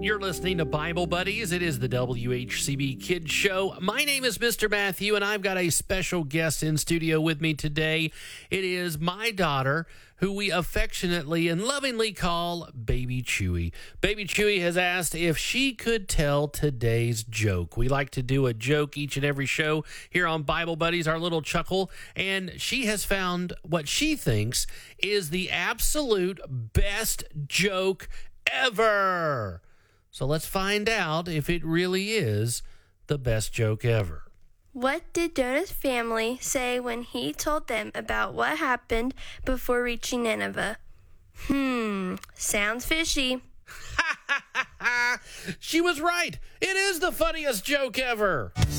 You're listening to Bible Buddies. It is the WHCB Kids Show. My name is Mr. Matthew, and I've got a special guest in studio with me today. It is my daughter, who we affectionately and lovingly call Baby Chewy. Baby Chewy has asked if she could tell today's joke. We like to do a joke each and every show here on Bible Buddies, our little chuckle, and she has found what she thinks is the absolute best joke ever. So let's find out if it really is the best joke ever. What did Jonah's family say when he told them about what happened before reaching Nineveh? Sounds fishy. She was right. It is the funniest joke ever.